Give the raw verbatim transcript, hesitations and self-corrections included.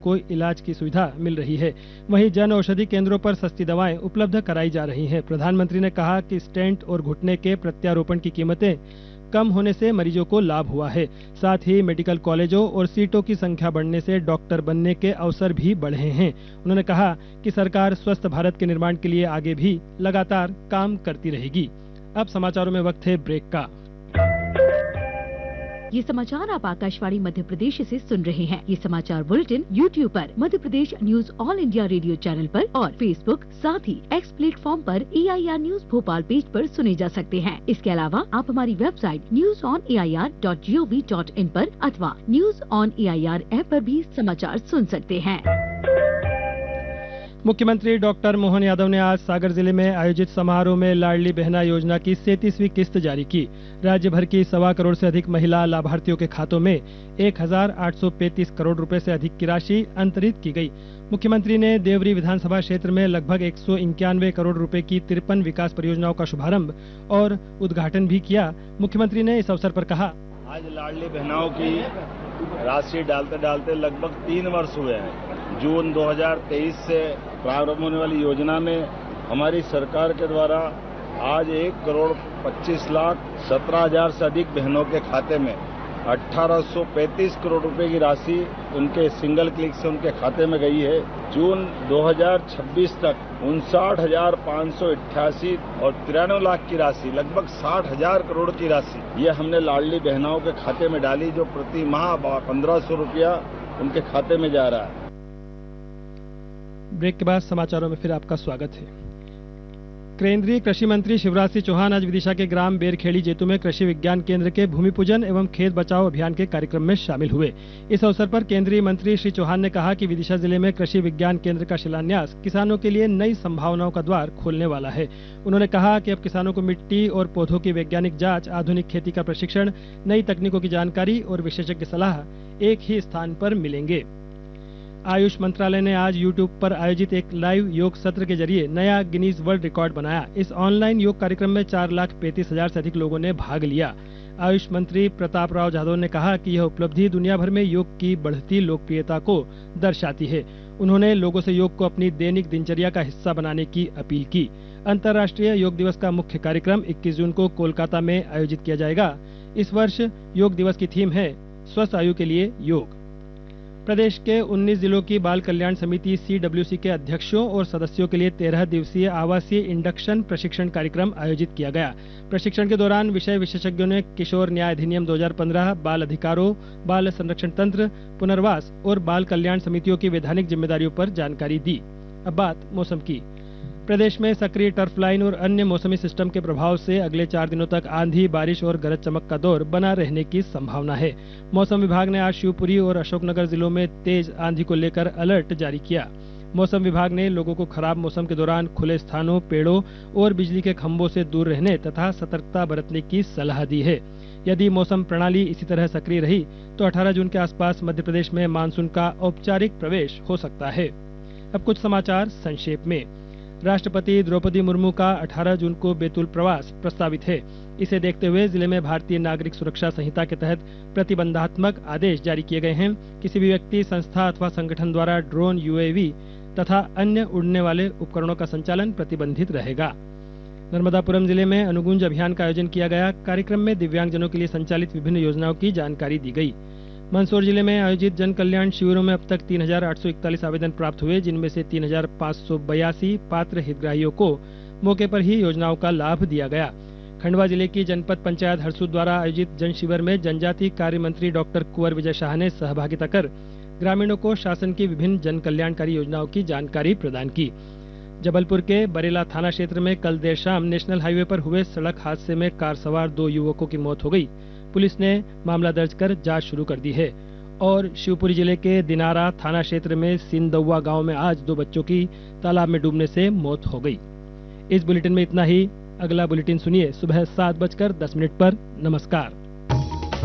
को इलाज की सुविधा मिल रही है। वहीं जन औषधि केंद्रों पर सस्ती दवाएं उपलब्ध कराई जा रही हैं। प्रधानमंत्री ने कहा कि स्टेंट और घुटने के प्रत्यारोपण की कीमतें कम होने से मरीजों को लाभ हुआ है। साथ ही मेडिकल कॉलेजों और सीटों की संख्या बढ़ने से डॉक्टर बनने के अवसर भी बढ़े हैं। उन्होंने कहा कि सरकार स्वस्थ भारत के निर्माण के लिए आगे भी लगातार काम करती रहेगी। अब समाचारों में वक्त है ब्रेक का। ये समाचार आप आकाशवाणी मध्य प्रदेश से सुन रहे हैं। ये समाचार बुलेटिन यूट्यूब पर Madhya Pradesh news all India radio channel पर और फेसबुक साथ ही एक्स प्लेटफॉर्म पर ए I R news Bhopal page पर सुने जा सकते हैं। इसके अलावा आप हमारी website news on A I R dot G O V dot in पर अथवा news on A I R app पर भी समाचार सुन सकते हैं। मुख्यमंत्री डॉक्टर मोहन यादव ने आज सागर जिले में आयोजित समारोह में लाडली बहना योजना की सैंतीसवीं किस्त जारी की। राज्य भर की सवा करोड़ से अधिक महिला लाभार्थियों के खातों में एक हजार आठ सौ पैंतीस करोड़ रुपए से अधिक की राशि अंतरित की गई। मुख्यमंत्री ने देवरी विधानसभा क्षेत्र में लगभग एक सौ इक्यानवे करोड़ रुपए की तिरपन विकास परियोजनाओं का शुभारंभ और उद्घाटन भी किया। मुख्यमंत्री ने इस अवसर पर कहा, आज लाडली बहनाओं की राशि डालते डालते लगभग तीन वर्ष हुए हैं। जून दो हज़ार तेईस से प्रारंभ होने वाली योजना में हमारी सरकार के द्वारा आज एक करोड़ पच्चीस लाख सत्रह हजार से अधिक बहनों के खाते में अठारह सौ पैंतीस करोड़ रुपए की राशि उनके सिंगल क्लिक से उनके खाते में गई है। जून दो हज़ार छब्बीस तक उनसाठ हजार पाँच सौ अट्ठासी और तिरानवे लाख की राशि लगभग साठ हजार करोड़ की राशि ये हमने लाडली बहनाओं के खाते में डाली, जो प्रति माह पंद्रह सौ रुपया उनके खाते में जा रहा है। ब्रेक के बाद समाचारों में फिर आपका स्वागत है। केंद्रीय कृषि मंत्री शिवराज सिंह चौहान आज विदिशा के ग्राम बेरखेड़ी जेतु में कृषि विज्ञान केंद्र के भूमि पूजन एवं खेत बचाओ अभियान के कार्यक्रम में शामिल हुए। इस अवसर पर केंद्रीय मंत्री श्री चौहान ने कहा कि विदिशा जिले में कृषि विज्ञान केंद्र का शिलान्यास किसानों के लिए नई संभावनाओं का द्वार खोलने वाला है। उन्होंने कहा कि अब किसानों को मिट्टी और पौधों की वैज्ञानिक जांच, आधुनिक खेती का प्रशिक्षण, नई तकनीकों की जानकारी और विशेषज्ञ सलाह एक ही स्थान पर मिलेंगे। आयुष मंत्रालय ने आज यूट्यूब पर आयोजित एक लाइव योग सत्र के जरिए नया गिनीज वर्ल्ड रिकॉर्ड बनाया। इस ऑनलाइन योग कार्यक्रम में चार लाख पैंतीस हजार से अधिक लोगों ने भाग लिया। आयुष मंत्री प्रताप राव जाधव ने कहा कि यह उपलब्धि दुनिया भर में योग की बढ़ती लोकप्रियता को दर्शाती है। उन्होंने लोगों से योग को अपनी दैनिक दिनचर्या का हिस्सा बनाने की अपील की। अंतर्राष्ट्रीय योग दिवस का मुख्य कार्यक्रम इक्कीस जून को कोलकाता में आयोजित किया जाएगा। इस वर्ष योग दिवस की थीम है स्वस्थ आयु के लिए योग। प्रदेश के उन्नीस जिलों की बाल कल्याण समिति सी डब्ल्यू सी के अध्यक्षों और सदस्यों के लिए तेरह दिवसीय आवासीय इंडक्शन प्रशिक्षण कार्यक्रम आयोजित किया गया। प्रशिक्षण के दौरान विषय विशेषज्ञों ने किशोर न्याय अधिनियम दो हज़ार पंद्रह, बाल अधिकारों, बाल संरक्षण तंत्र, पुनर्वास और बाल कल्याण समितियों की वैधानिक जिम्मेदारियों पर जानकारी दी। अब बात मौसम की। प्रदेश में सक्रिय टर्फ लाइन और अन्य मौसमी सिस्टम के प्रभाव से अगले चार दिनों तक आंधी, बारिश और गरज चमक का दौर बना रहने की संभावना है। मौसम विभाग ने आज शिवपुरी और अशोकनगर जिलों में तेज आंधी को लेकर अलर्ट जारी किया। मौसम विभाग ने लोगों को खराब मौसम के दौरान खुले स्थानों, पेड़ों और बिजली के खंभों से दूर रहने तथा सतर्कता बरतने की सलाह दी है। यदि मौसम प्रणाली इसी तरह सक्रिय रही तो अठारह जून के आसपास मध्य प्रदेश में मानसून का औपचारिक प्रवेश हो सकता है। अब कुछ समाचार संक्षेप में। राष्ट्रपति द्रौपदी मुर्मू का अठारह जून को बैतूल प्रवास प्रस्तावित है। इसे देखते हुए जिले में भारतीय नागरिक सुरक्षा संहिता के तहत प्रतिबंधात्मक आदेश जारी किए गए हैं। किसी भी व्यक्ति, संस्था अथवा संगठन द्वारा ड्रोन, यू ए वी तथा अन्य उड़ने वाले उपकरणों का संचालन प्रतिबंधित रहेगा। नर्मदापुरम जिले में अनुगुंज अभियान का आयोजन किया गया। कार्यक्रम में दिव्यांगजनों के लिए संचालित विभिन्न योजनाओं की जानकारी दी गई। मंदसौर जिले में आयोजित जन कल्याण शिविरों में अब तक तीन हजार आठ सौ इकतालीस आवेदन प्राप्त हुए, जिनमें से तीन हजार पाँच सौ बयासी पात्र हितग्राहियों को मौके पर ही योजनाओं का लाभ दिया गया। खंडवा जिले की जनपद पंचायत हरसूद द्वारा आयोजित जन शिविर में जनजातीय कार्य मंत्री डॉक्टर कुंवर विजय शाह ने सहभागिता कर ग्रामीणों को शासन की विभिन्न जन कल्याणकारी योजनाओं की जानकारी प्रदान की। जबलपुर के बरेला थाना क्षेत्र में कल देर शाम नेशनल हाईवे पर हुए सड़क हादसे में कार सवार दो युवकों की मौत हो गई। पुलिस ने मामला दर्ज कर जांच शुरू कर दी है। और शिवपुरी जिले के दिनारा थाना क्षेत्र में सिंदौवा गांव में आज दो बच्चों की तालाब में डूबने से मौत हो गई। इस बुलेटिन में इतना ही। अगला बुलेटिन सुनिए सुबह सात बजकर दस मिनट पर। नमस्कार।